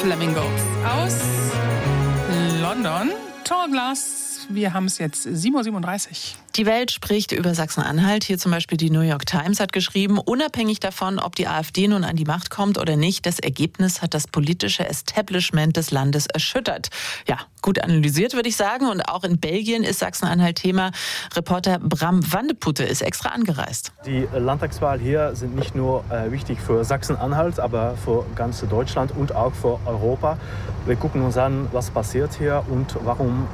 Flamingos aus London. Tall Glass. Wir haben es jetzt 7:37 Uhr. Die Welt spricht über Sachsen-Anhalt. Hier zum Beispiel die New York Times hat geschrieben, unabhängig davon, ob die AfD nun an die Macht kommt oder nicht, das Ergebnis hat das politische Establishment des Landes erschüttert. Ja, gut analysiert, würde ich sagen. Und auch in Belgien ist Sachsen-Anhalt Thema. Reporter Bram Wandeputte ist extra angereist. Die Landtagswahlen hier sind nicht nur wichtig für Sachsen-Anhalt, aber für ganz Deutschland und auch für Europa. Wir gucken uns an, was passiert hier und warum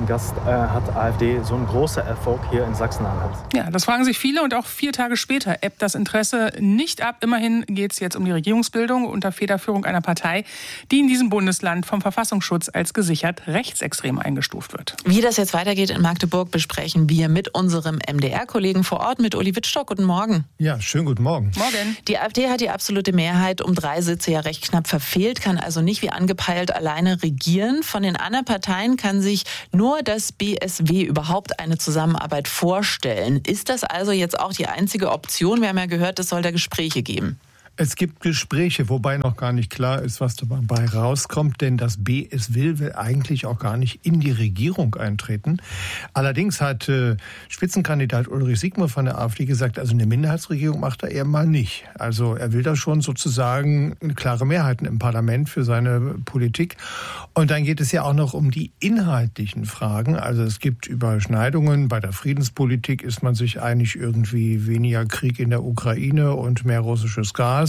hat AfD so einen großen Erfolg hier in Sachsen-Anhalt. Ja, das fragen sich viele und auch 4 Tage später ebbt das Interesse nicht ab. Immerhin geht es jetzt um die Regierungsbildung unter Federführung einer Partei, die in diesem Bundesland vom Verfassungsschutz als gesichert rechtsextrem eingestuft wird. Wie das jetzt weitergeht in Magdeburg, besprechen wir mit unserem MDR-Kollegen vor Ort, mit Uli Wittstock. Guten Morgen. Ja, schönen guten Morgen. Morgen. Die AfD hat die absolute Mehrheit um 3 Sitze ja recht knapp verfehlt, kann also nicht wie angepeilt alleine regieren. Von den anderen Parteien kann sich nur das BSW überhaupt eine Zusammenarbeit vorstellen. Ist das also jetzt auch die einzige Option? Wir haben ja gehört, es soll da Gespräche geben. Es gibt Gespräche, wobei noch gar nicht klar ist, was dabei rauskommt, denn das BSW will eigentlich auch gar nicht in die Regierung eintreten. Allerdings hat Spitzenkandidat Ulrich Siegmund von der AfD gesagt, also eine Minderheitsregierung macht er eher mal nicht. Also er will da schon sozusagen klare Mehrheiten im Parlament für seine Politik. Und dann geht es ja auch noch um die inhaltlichen Fragen. Also es gibt Überschneidungen. Bei der Friedenspolitik ist man sich einig, irgendwie weniger Krieg in der Ukraine und mehr russisches Gas.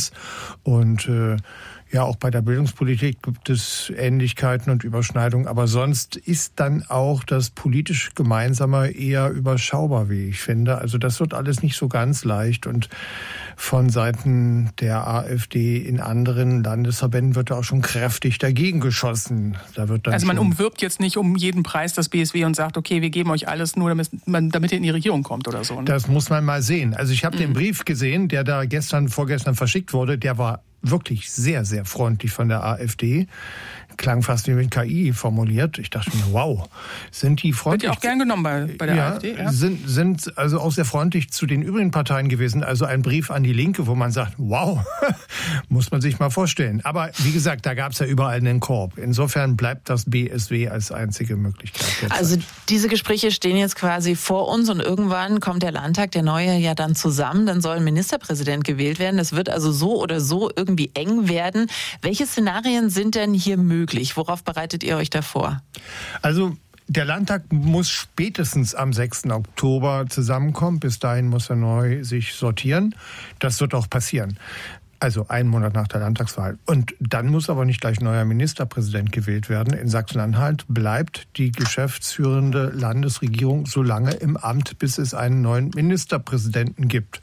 Und ja, auch bei der Bildungspolitik gibt es Ähnlichkeiten und Überschneidungen. Aber sonst ist dann auch das politisch Gemeinsame eher überschaubar, wie ich finde. Also das wird alles nicht so ganz leicht. Und von Seiten der AfD in anderen Landesverbänden wird da auch schon kräftig dagegen geschossen. Da wird dann also man umwirbt jetzt nicht um jeden Preis das BSW und sagt, okay, wir geben euch alles nur, damit ihr in die Regierung kommt oder so. Ne? Das muss man mal sehen. Also ich habe den Brief gesehen, der da vorgestern verschickt wurde. Der war wirklich sehr, sehr freundlich von der AfD. Klang fast wie mit KI formuliert. Ich dachte mir, wow, sind die freundlich? Wird ja auch gern genommen bei der AfD. Ja. Sind also auch sehr freundlich zu den übrigen Parteien gewesen. Also ein Brief an die Linke, wo man sagt, wow, muss man sich mal vorstellen. Aber wie gesagt, da gab es ja überall einen Korb. Insofern bleibt das BSW als einzige Möglichkeit. Derzeit. Also diese Gespräche stehen jetzt quasi vor uns und irgendwann kommt der Landtag, der neue, ja dann zusammen. Dann soll ein Ministerpräsident gewählt werden. Das wird also so oder so irgendwie eng werden. Welche Szenarien sind denn hier möglich? Worauf bereitet ihr euch da vor? Also der Landtag muss spätestens am 6. Oktober zusammenkommen. Bis dahin muss er neu sich sortieren. Das wird auch passieren. Also einen Monat nach der Landtagswahl. Und dann muss aber nicht gleich neuer Ministerpräsident gewählt werden. In Sachsen-Anhalt bleibt die geschäftsführende Landesregierung so lange im Amt, bis es einen neuen Ministerpräsidenten gibt.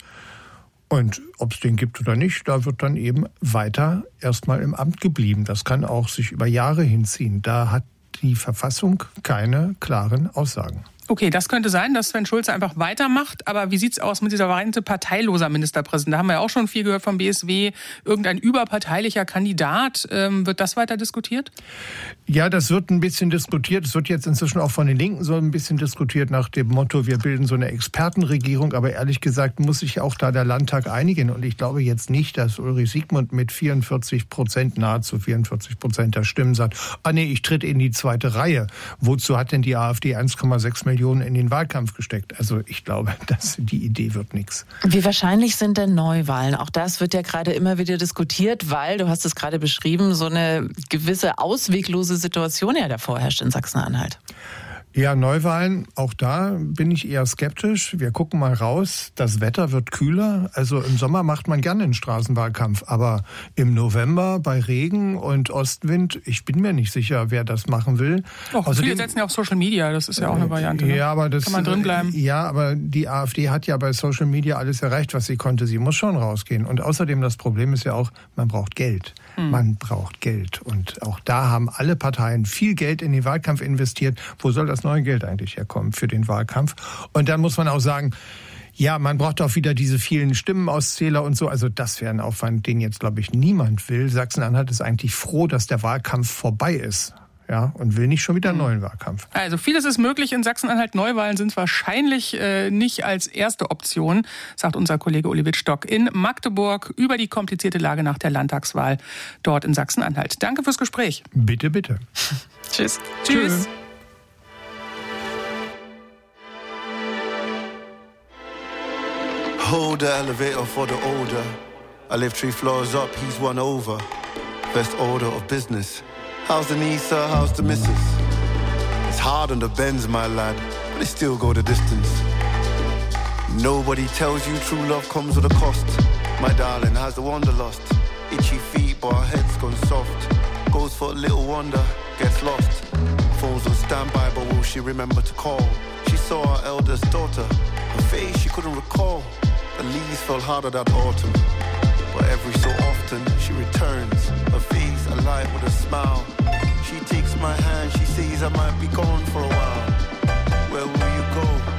Und ob es den gibt oder nicht, da wird dann eben weiter erstmal im Amt geblieben. Das kann auch sich über Jahre hinziehen. Da hat die Verfassung keine klaren Aussagen. Okay, das könnte sein, dass Sven Schulze einfach weitermacht. Aber wie sieht es aus mit dieser Variante parteiloser Ministerpräsident? Da haben wir ja auch schon viel gehört vom BSW. Irgendein überparteilicher Kandidat. Wird das weiter diskutiert? Ja, das wird ein bisschen diskutiert. Es wird jetzt inzwischen auch von den Linken so ein bisschen diskutiert nach dem Motto, wir bilden so eine Expertenregierung. Aber ehrlich gesagt muss sich auch da der Landtag einigen. Und ich glaube jetzt nicht, dass Ulrich Siegmund mit 44%, nahezu 44% der Stimmen sagt, ich tritt in die zweite Reihe. Wozu hat denn die AfD 1,6 Millionen in den Wahlkampf gesteckt? Also ich glaube, die Idee wird nichts. Wie wahrscheinlich sind denn Neuwahlen? Auch das wird ja gerade immer wieder diskutiert, weil, du hast es gerade beschrieben, so eine gewisse ausweglose Situation ja davor herrscht in Sachsen-Anhalt. Ja, Neuwahlen, auch da bin ich eher skeptisch. Wir gucken mal raus, das Wetter wird kühler. Also im Sommer macht man gerne einen Straßenwahlkampf, aber im November bei Regen und Ostwind, ich bin mir nicht sicher, wer das machen will. Viele setzen ja auf Social Media, das ist ja auch eine Variante. Ne? Ja, aber das kann man drin bleiben. Ja, aber die AfD hat ja bei Social Media alles erreicht, was sie konnte. Sie muss schon rausgehen. Und außerdem das Problem ist ja auch, man braucht Geld. Man braucht Geld. Und auch da haben alle Parteien viel Geld in den Wahlkampf investiert. Wo soll das neue Geld eigentlich herkommen für den Wahlkampf? Und dann muss man auch sagen, ja, man braucht auch wieder diese vielen Stimmenauszähler und so. Also das wäre ein Aufwand, den jetzt, glaube ich, niemand will. Sachsen-Anhalt ist eigentlich froh, dass der Wahlkampf vorbei ist. Ja, und will nicht schon wieder einen neuen Wahlkampf. Also vieles ist möglich in Sachsen-Anhalt. Neuwahlen sind wahrscheinlich nicht als erste Option, sagt unser Kollege Uli Wittstock in Magdeburg über die komplizierte Lage nach der Landtagswahl dort in Sachsen-Anhalt. Danke fürs Gespräch. Bitte, bitte. Tschüss. Tschüss. Hold the elevator for the older. I live 3 floors up, he's 1 over. Best order of business. How's the niece, sir? How's the missus? It's hard on the Benz, my lad, but they still go the distance. Nobody tells you true love comes with a cost. My darling, has the wonder lost? Itchy feet, but her head's gone soft. Goes for a little wonder, gets lost. Phone's on standby, but will she remember to call? She saw her eldest daughter. Her face she couldn't recall. The leaves fell harder that autumn. But every so often she returns, her face alight with a smile. She takes my hand, she says I might be gone for a while. Where will you go?